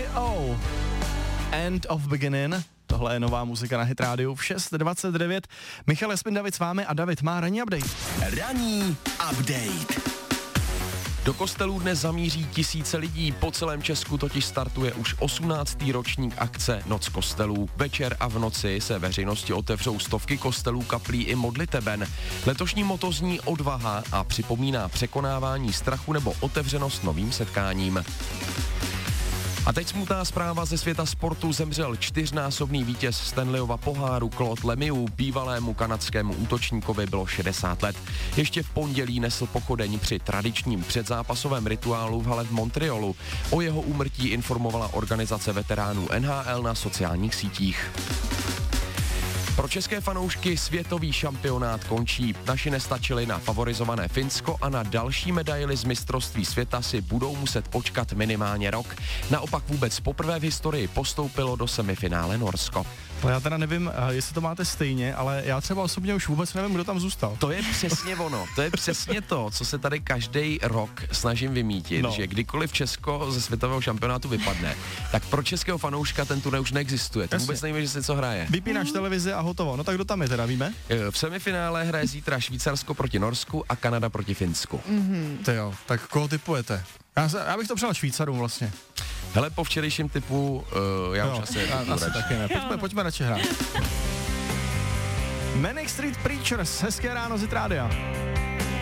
EO. End of Beginning. Tohle je nová muzika na Hit Rádiu v 6:29. Michal Jasmin, David s vámi a David má ranní update. Ranní update. Do kostelů dnes zamíří tisíce lidí, po celém Česku totiž startuje už 18. ročník akce Noc kostelů. Večer a v noci se veřejnosti otevřou stovky kostelů, kaplí i modliteben. Letošní motto zní odvaha a připomíná překonávání strachu nebo otevřenost novým setkáním. A teď smutná zpráva ze světa sportu. Zemřel 4násobný vítěz Stanleyova poháru Claude Lemieux. Bývalému kanadskému útočníkovi bylo 60 let. Ještě v pondělí nesl pochodeň při tradičním předzápasovém rituálu v hale v Montrealu. O jeho úmrtí informovala organizace veteránů NHL na sociálních sítích. Pro české fanoušky světový šampionát končí. Naši nestačili na favorizované Finsko a na další medaily z mistrovství světa si budou muset počkat minimálně rok. Naopak vůbec poprvé v historii postoupilo do semifinále Norsko. No já teda nevím, jestli to máte stejně, ale já třeba osobně už vůbec nevím, kdo tam zůstal. To je přesně ono, to je přesně to, co se tady každý rok snažím vymítit, že kdykoliv Česko ze světového šampionátu vypadne, tak pro českého fanouška ten turnaj už neexistuje. To vůbec nevíme, že se co hraje. Vypínáš televizi a hotovo. No tak kdo tam je teda, víme? V semifinále hraje zítra Švýcarsko proti Norsku a Kanada proti Finsku. To jo, tak koho tipujete? Já bych to přál Švýcarům vlastně. Hele, po včerejším typu, já už asi taky ne. Pojďme radši hrát. Manic Street Preachers, hezké ráno z Hit Rádia.